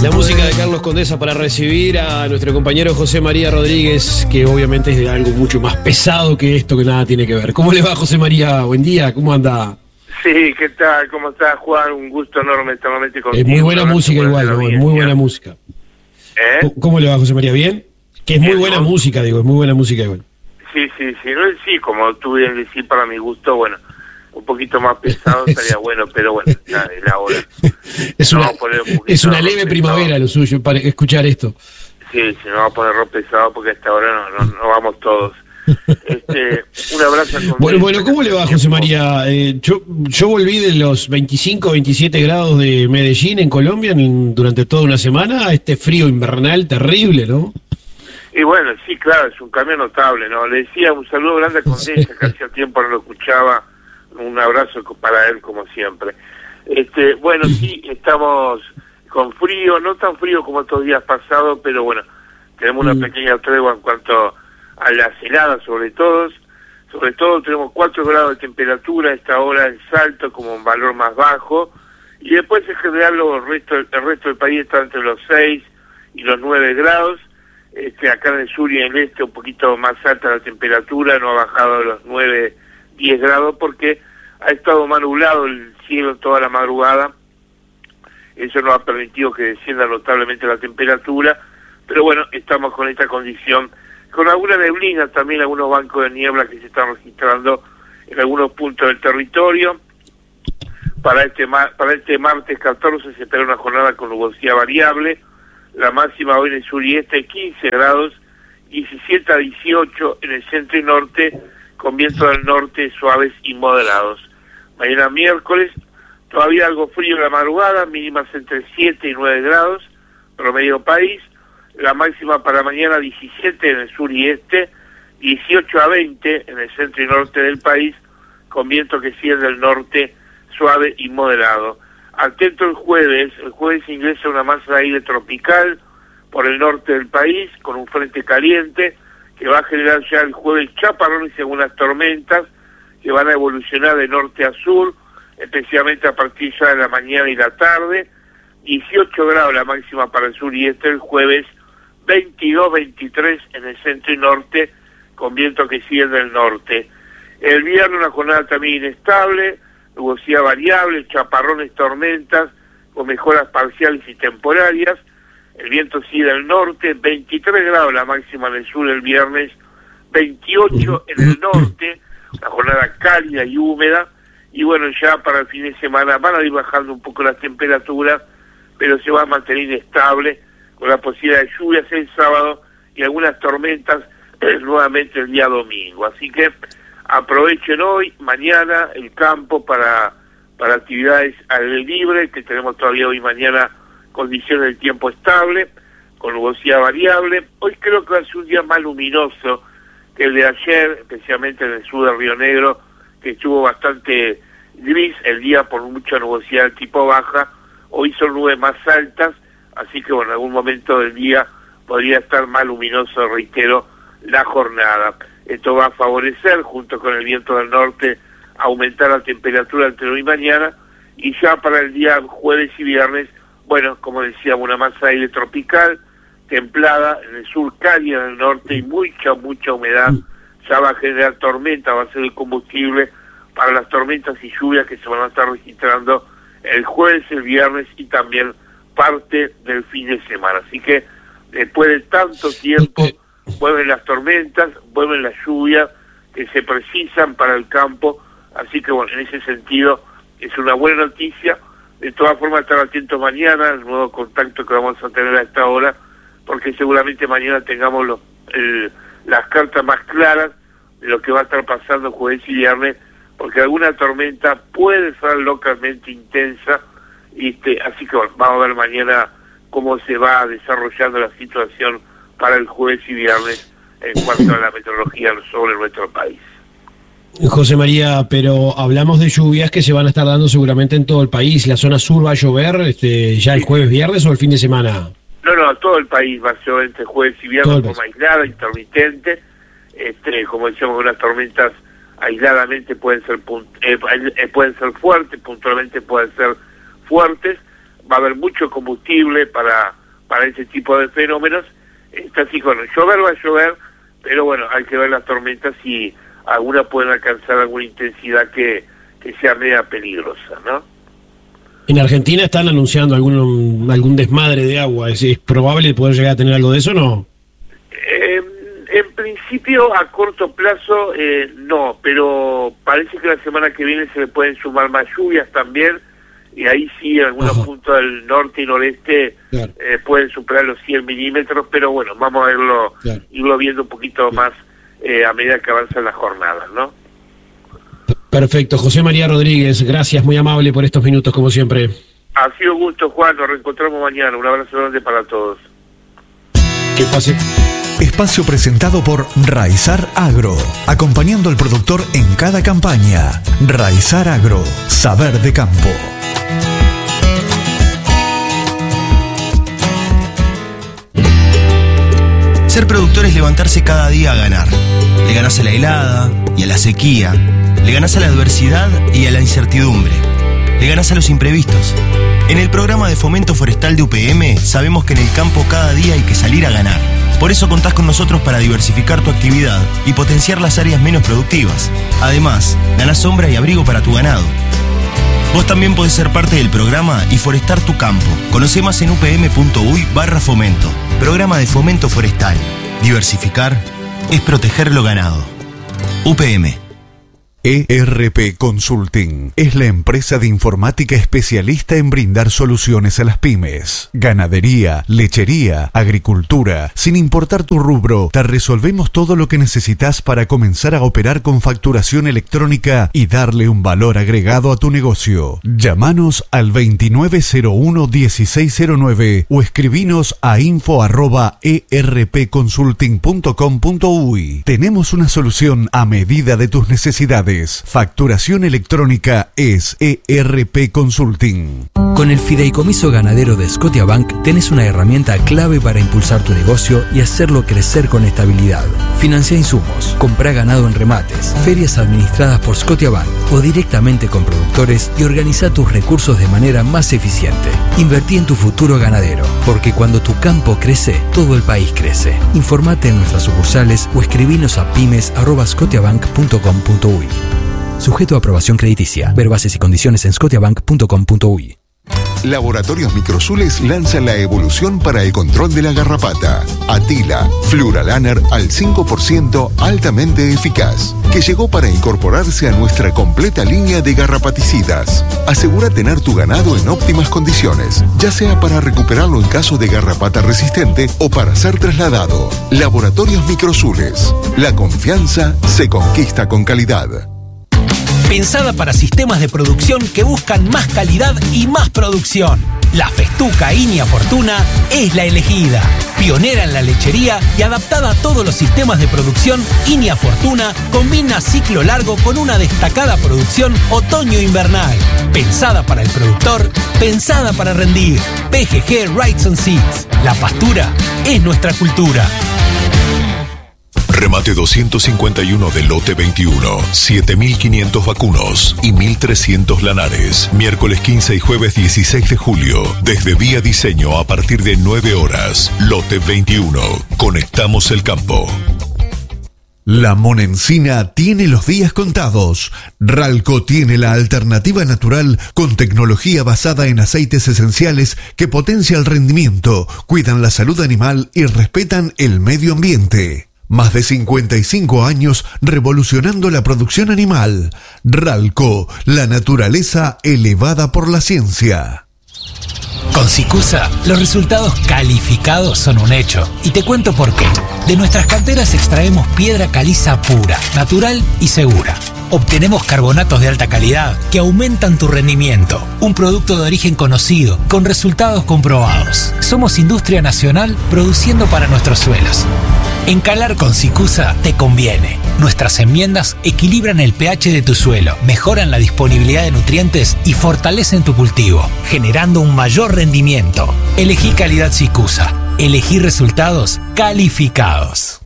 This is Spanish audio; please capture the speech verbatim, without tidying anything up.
La música de Carlos Condesa para recibir a nuestro compañero José María Rodríguez, que obviamente es de algo mucho más pesado que esto, que nada tiene que ver. ¿Cómo le va, José María? Buen día, ¿cómo anda? Sí, ¿qué tal? ¿Cómo estás, Juan? Un gusto enorme estar nuevamente contigo. Es muy buena música igual, ¿no? Es muy buena música. ¿Eh? ¿Cómo le va, José María? ¿Bien? Que es muy buena música, digo, es muy buena música igual. Sí, sí, sí, no, sí, como tú bien decís, para mi gusto, bueno, un poquito más pesado estaría bueno, pero bueno, ya es la hora. Es una, un es una leve pesado. Primavera lo suyo para escuchar esto. Sí, sí, no vamos a poner rock pesado porque hasta ahora no, no, no vamos todos. Este, un abrazo. Bueno, bueno, ¿cómo le va, José María? Eh, yo, yo volví de los veinticinco, veintisiete grados de Medellín, en Colombia, en, durante toda una semana, a este frío invernal terrible, ¿no? Y bueno, sí, claro, es un cambio notable, ¿no? Le decía un saludo grande a Condesa, que hacía tiempo no lo escuchaba, un abrazo para él como siempre. Este, bueno, sí, estamos con frío, no tan frío como estos días pasados, pero bueno, tenemos una pequeña tregua en cuanto a las heladas, sobre todo, sobre todo tenemos cuatro grados de temperatura a esta hora en Salto como un valor más bajo, y después en general el resto, el resto del país está entre los seis y los nueve grados. Este, acá en el sur y en el este un poquito más alta la temperatura, no ha bajado a los nueve, diez grados porque ha estado más nublado el cielo toda la madrugada. Eso no ha permitido que descienda notablemente la temperatura, pero bueno, estamos con esta condición, con alguna neblina también, algunos bancos de niebla que se están registrando en algunos puntos del territorio. Para este, para este martes catorce se espera una jornada con nubosidad variable. La máxima hoy en el sur y este quince grados, diecisiete a dieciocho en el centro y norte, con vientos del norte suaves y moderados. Mañana miércoles, todavía algo frío en la madrugada, mínimas entre siete y nueve grados, promedio país. La máxima para mañana diecisiete en el sur y este, dieciocho a veinte en el centro y norte del país, con viento que sigue del norte suave y moderado. Atento el jueves, el jueves ingresa una masa de aire tropical por el norte del país, con un frente caliente, que va a generar ya el jueves chaparrones y algunas tormentas, que van a evolucionar de norte a sur, especialmente a partir ya de la mañana y la tarde. dieciocho grados la máxima para el sur y este el jueves, veintidós, veintitrés en el centro y norte, con viento que sigue del norte. El viernes una jornada también inestable, nubosidad variable, chaparrones, tormentas, con mejoras parciales y temporarias. El viento sigue del norte, veintitrés grados la máxima en el sur el viernes, veintiocho en el norte, una jornada cálida y húmeda. Y bueno, ya para el fin de semana van a ir bajando un poco las temperaturas, pero se va a mantener inestable, con la posibilidad de lluvias el sábado y algunas tormentas eh, nuevamente el día domingo. Así que aprovechen hoy, mañana, el campo para, para actividades al aire libre, que tenemos todavía hoy y mañana condiciones del tiempo estable, con nubosidad variable. Hoy creo que va a ser un día más luminoso que el de ayer, especialmente en el sur de Río Negro, que estuvo bastante gris el día por mucha nubosidad de tipo baja. Hoy son nubes más altas, así que bueno, en algún momento del día podría estar más luminoso, reitero, la jornada. Esto va a favorecer, junto con el viento del norte, aumentar la temperatura entre hoy y mañana, y ya para el día jueves y viernes, bueno, como decíamos, una masa de aire tropical, templada, en el sur cálida, en el norte, y mucha, mucha humedad, ya va a generar tormenta, va a ser el combustible para las tormentas y lluvias que se van a estar registrando el jueves, el viernes y también parte del fin de semana. Así que, después de tanto tiempo, vuelven las tormentas, vuelven las lluvias que se precisan para el campo, así que bueno, en ese sentido es una buena noticia. De todas formas, estar atentos mañana al nuevo contacto que vamos a tener a esta hora, porque seguramente mañana tengamos los, el, las cartas más claras de lo que va a estar pasando jueves y viernes, porque alguna tormenta puede ser localmente intensa, y este, así que bueno, vamos a ver mañana cómo se va desarrollando la situación para el jueves y viernes en cuanto a la meteorología sobre nuestro país. José María, pero hablamos de lluvias que se van a estar dando seguramente en todo el país. ¿La zona sur va a llover este, ya el jueves, viernes o el fin de semana? No, no, todo el país va a llover entre jueves y viernes de forma aislada, intermitente. Este, como decíamos, unas tormentas aisladamente pueden ser, eh, pueden ser fuertes, puntualmente pueden ser fuertes. va a haber mucho combustible para, para ese tipo de fenómenos. Está así, con llover va a llover, pero bueno, hay que ver las tormentas si algunas pueden alcanzar alguna intensidad que, que sea media peligrosa, ¿no? En Argentina están anunciando algún, algún desmadre de agua. ¿Es, es probable poder llegar a tener algo de eso o no? Eh, en principio, a corto plazo, eh, no, pero parece que la semana que viene se le pueden sumar más lluvias también, y ahí sí, en algunos Ajá. puntos del norte y noreste claro. eh, pueden superar los cien milímetros, pero bueno, vamos a verlo, claro. irlo viendo un poquito claro. más eh, a medida que avanzan las jornadas, ¿no? Perfecto. José María Rodríguez, gracias, muy amable por estos minutos, como siempre. Ha sido un gusto, Juan, nos reencontramos mañana. Un abrazo grande para todos. Que pase. Espacio presentado por Raizar Agro, acompañando al productor en cada campaña. Raizar Agro, saber de campo. Ser productor es levantarse cada día a ganar. Le ganás a la helada y a la sequía. Le ganás a la adversidad y a la incertidumbre. Le ganás a los imprevistos. En el programa de Fomento Forestal de U P M sabemos que en el campo cada día hay que salir a ganar. Por eso contás con nosotros para diversificar tu actividad y potenciar las áreas menos productivas. Además, ganás sombra y abrigo para tu ganado. Vos también podés ser parte del programa y forestar tu campo. Conoce más en upm.uy barra fomento. Programa de Fomento Forestal. Diversificar es proteger lo ganado. U P M. E R P Consulting es la empresa de informática especialista en brindar soluciones a las pymes. Ganadería, lechería, agricultura, sin importar tu rubro, te resolvemos todo lo que necesitas para comenzar a operar con facturación electrónica y darle un valor agregado a tu negocio. Llámanos al veintinueve cero uno dieciséis cero nueve o escribinos a info arroba erpconsulting punto com punto uy. Tenemos una solución a medida de tus necesidades. Facturación electrónica es E R P Consulting. Con el Fideicomiso Ganadero de Scotiabank tenés una herramienta clave para impulsar tu negocio y hacerlo crecer con estabilidad. Financia insumos, comprá ganado en remates, ferias administradas por Scotiabank o directamente con productores y organiza tus recursos de manera más eficiente. Invertí en tu futuro ganadero, porque cuando tu campo crece, todo el país crece. Informate en nuestras sucursales o escribinos a pymes arroba scotiabank punto com punto uy. Sujeto a aprobación crediticia. Ver bases y condiciones en scotiabank punto com punto uy. Laboratorios Microsules lanza la evolución para el control de la garrapata. Atila, Fluralaner al cinco por ciento altamente eficaz, que llegó para incorporarse a nuestra completa línea de garrapaticidas. Asegura tener tu ganado en óptimas condiciones, ya sea para recuperarlo en caso de garrapata resistente o para ser trasladado. Laboratorios Microsules. La confianza se conquista con calidad. Pensada para sistemas de producción que buscan más calidad y más producción. La Festuca Inia Fortuna es la elegida. Pionera en la lechería y adaptada a todos los sistemas de producción, Inia Fortuna combina ciclo largo con una destacada producción otoño-invernal. Pensada para el productor, pensada para rendir. P G G Rights and Seeds. La pastura es nuestra cultura. Remate doscientos cincuenta y uno del lote veintiuno, siete mil quinientos vacunos y mil trescientos lanares. Miércoles quince y jueves dieciséis de julio, desde Vía Diseño a partir de nueve horas. Lote veintiuno. Conectamos el campo. La Monencina tiene los días contados. Ralco tiene la alternativa natural con tecnología basada en aceites esenciales que potencia el rendimiento, cuidan la salud animal y respetan el medio ambiente. Más de cincuenta y cinco años revolucionando la producción animal. Ralco, la naturaleza elevada por la ciencia. Con Sicusa, los resultados calificados son un hecho. Y te cuento por qué. De nuestras canteras extraemos piedra caliza pura, natural y segura. Obtenemos carbonatos de alta calidad que aumentan tu rendimiento. Un producto de origen conocido, con resultados comprobados. Somos industria nacional produciendo para nuestros suelos. Encalar con Sicusa te conviene. Nuestras enmiendas equilibran el pH de tu suelo, mejoran la disponibilidad de nutrientes y fortalecen tu cultivo, generando un mayor rendimiento. Elegí calidad Sicusa. Elegí resultados calificados.